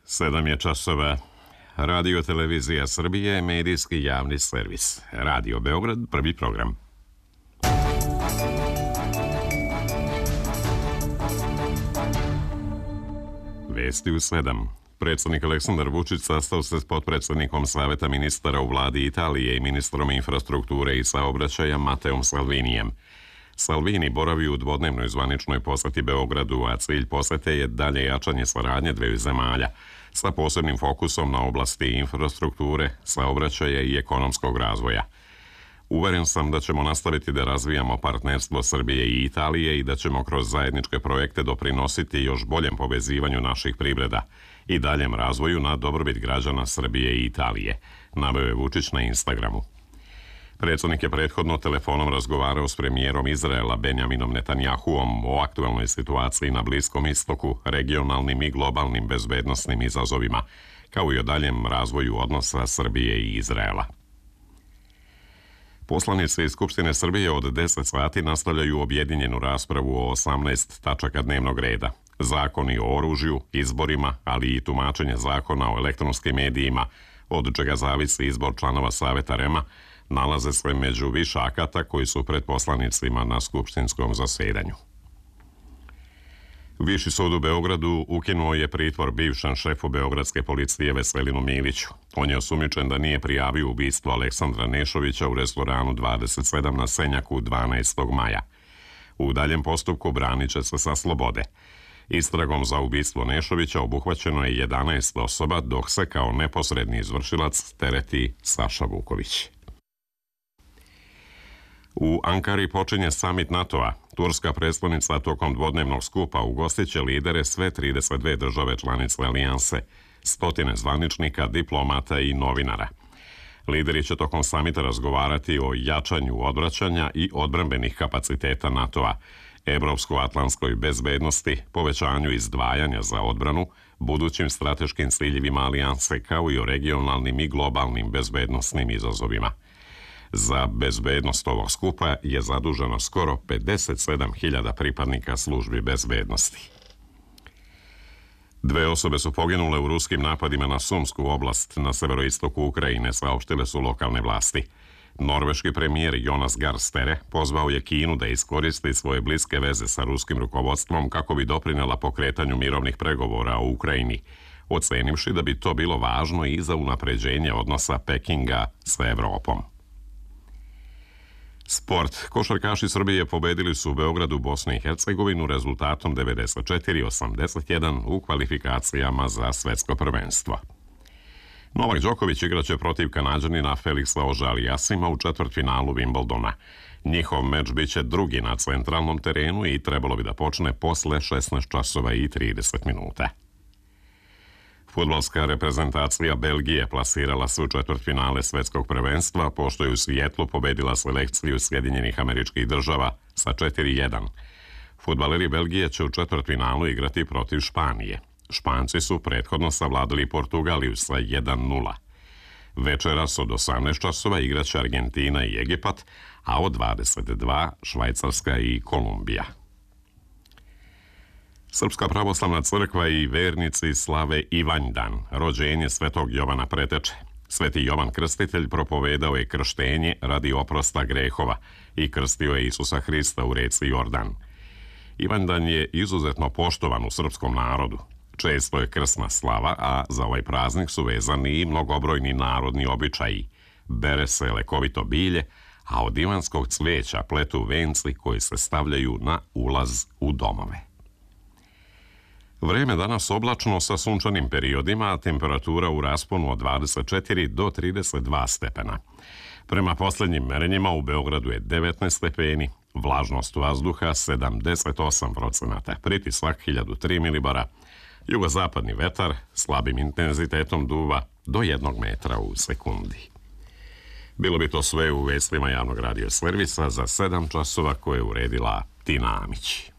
7 je časova. Radio Televizija Srbije, medijski javni servis. Radio Beograd, prvi program. Vesti u 7. Predsjednik Aleksandar Vučić sastao se s potpredsjednikom Saveta ministara u vladi Italije i ministrom infrastrukture i saobraćaja Mateom Salvinijem. Salvini boravi u dvodnevnoj zvaničnoj poseti Beogradu, a cilj posete je dalje jačanje saradnje dveju zemalja, sa posebnim fokusom na oblasti infrastrukture, saobraćaja i ekonomskog razvoja. Uveren sam da ćemo nastaviti da razvijamo partnerstvo Srbije i Italije i da ćemo kroz zajedničke projekte doprinositi još boljem povezivanju naših privreda i daljem razvoju na dobrobit građana Srbije i Italije, naveo je Vučić na Instagramu. Predsjednik je prethodno telefonom razgovarao s premijerom Izraela Benjaminom Netanjahuom o aktualnoj situaciji na Bliskom istoku, regionalnim i globalnim bezbednosnim izazovima, kao i o daljem razvoju odnosa Srbije i Izraela. Poslanici iz Skupštine Srbije od 10 sati nastavljaju objedinjenu raspravu o 18 tačaka dnevnog reda. Zakoni o oružju, izborima, ali i tumačenje zakona o elektronskim medijima, od čega zavisi izbor članova Saveta REM-a, nalaze se među više akata koji su pred poslanicima na skupštinskom zasedanju. Viši sud u Beogradu ukinuo je pritvor bivšem šefu beogradske policije Veselinu Miliću. On je osumnjičen da nije prijavio ubistvo Aleksandra Nešovića u restoranu 27 na Senjaku 12. maja. U daljem postupku branit će se sa slobode. Istragom za ubistvo Nešovića obuhvaćeno je 11 osoba, dok se kao neposredni izvršilac tereti Saša Vuković. U Ankari počinje samit NATO-a. Turska predstavnica tokom dvodnevnog skupa ugostiće lidere sve 32 države članice alijanse, stotine zvaničnika, diplomata i novinara. Lideri će tokom samita razgovarati o jačanju odvraćanja i odbrambenih kapaciteta NATO-a, evropsko-atlantskoj bezbednosti, povećanju izdvajanja za odbranu, budućim strateškim ciljevima alijanse, kao i o regionalnim i globalnim bezbednosnim izazovima. Za bezbednost ovog skupa je zaduženo skoro 57.000 pripadnika službi bezbednosti. 2 osobe su poginule u ruskim napadima na Sumsku oblast na severoistoku Ukrajine, saopštile su lokalne vlasti. Norveški premijer Jonas Gahr Støre pozvao je Kinu da iskoristi svoje bliske veze sa ruskim rukovodstvom kako bi doprinela pokretanju mirovnih pregovora u Ukrajini, ocenivši da bi to bilo važno i za unapređenje odnosa Pekinga sa Evropom. Sport. Košarkaši Srbije pobedili su u Beogradu Bosnu i Hercegovinu rezultatom 94-81 u kvalifikacijama za svetsko prvenstvo. Novak Đoković igraće protiv Kanađanina Felixa Auger-Aliassima u četvrtfinalu Wimbledona. Njihov meč biće drugi na centralnom terenu i trebalo bi da počne posle 16 časova i 30 minuta. Fudbalska reprezentacija Belgije plasirala se u četvrtfinale svetskog prvenstva, pošto je u Sijetlu pobedila selekciju Sjedinjenih Američkih Država sa 4-1. Fudbaleri Belgije će u četvrtfinalu igrati protiv Španije. Španci su prethodno savladali Portugaliju sa 1-0. Večeras od 18 časova igraće Argentina i Egipat, a od 22 Švajcarska i Kolumbija. Srpska pravoslavna crkva i vernici slave Ivanjdan, rođenje svetog Jovana Preteče. Sveti Jovan Krstitelj propovedao je krštenje radi oprosta grehova i krstio je Isusa Hrista u reci Jordan. Ivanjdan je izuzetno poštovan u srpskom narodu. Često je krsna slava, a za ovaj praznik su vezani i mnogobrojni narodni običaji. Bere se lekovito bilje, a od ivanskog cvijeća pletu venci koji se stavljaju na ulaz u domove. Vreme danas oblačno sa sunčanim periodima, a temperatura u rasponu od 24 do 32 stepena. Prema posljednjim merenjima u Beogradu je 19 stepeni, vlažnost vazduha 78%, pritisak 1003 milibara, jugozapadni vetar slabim intenzitetom duva do 1 metra u sekundi. Bilo bi to sve u vestima javnog radio servisa za 7 časova koje je uredila Tina Amić.